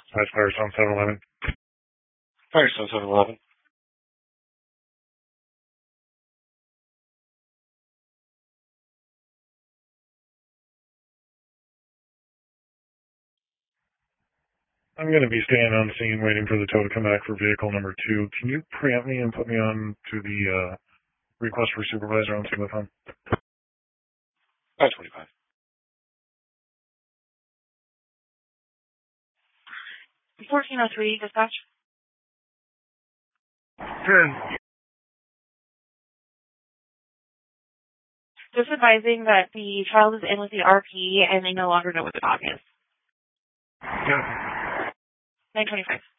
That's Firestone 711. Firestone 711. I'm going to be staying on scene waiting for the tow to come back for vehicle number 2. Can you preempt me and put me on to the request for supervisor on speakerphone? 525. $1403 dispatch. Good. Just advising that the child is in with the RP and they no longer know what the dog is. Yeah. 925.